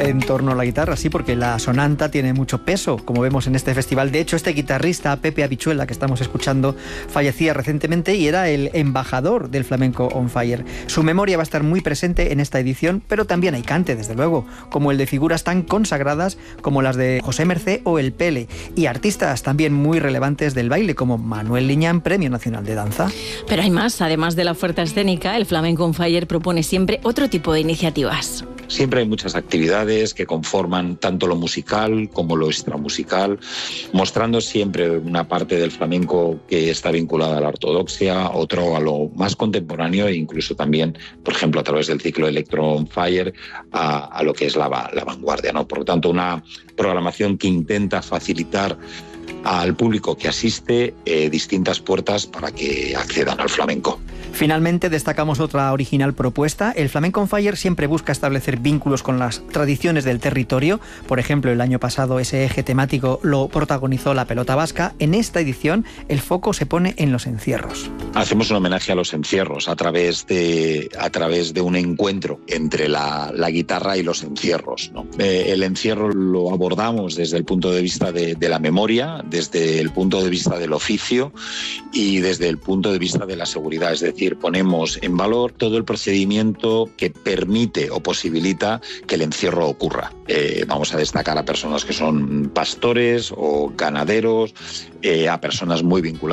en torno a la guitarra, sí, porque la sonanta tiene mucho peso, como vemos en este festival. De hecho, este guitarrista, Pepe Habichuela, que estamos escuchando, fallecía recientemente y era el embajador del Flamenco on Fire. Su memoria va a estar muy presente en esta edición, pero también hay cante, desde luego, como el de figuras tan consagradas como las de José Mercé o El Pele, y artistas también muy relevantes del baile, como Manuel Liñán, Premio Nacional de Danza. Pero hay más. Además de la oferta escénica, el Flamenco on Fire propone siempre otro tipo de iniciativas. Siempre hay muchas actividades que conforman tanto lo musical como lo extramusical, mostrando siempre una parte del flamenco que está vinculada a la ortodoxia, otro a lo más contemporáneo e incluso también, por ejemplo, a través del ciclo Electro on Fire, a lo que es la vanguardia, ¿no? Por lo tanto, una programación que intenta facilitar al público que asiste distintas puertas para que accedan al flamenco. Finalmente, destacamos otra original propuesta. El Flamenco on Fire siempre busca establecer vínculos con las tradiciones del territorio. Por ejemplo, el año pasado ese eje temático lo protagonizó la pelota vasca. En esta edición, el foco se pone en los encierros. Hacemos un homenaje a los encierros a través de un encuentro entre la guitarra y los encierros, ¿no? El encierro lo abordamos desde el punto de vista de la memoria, desde el punto de vista del oficio y desde el punto de vista de la seguridad. Es decir, ponemos en valor todo el procedimiento que permite o posibilita que el encierro ocurra. Vamos a destacar a personas que son pastores o ganaderos, a personas muy vinculadas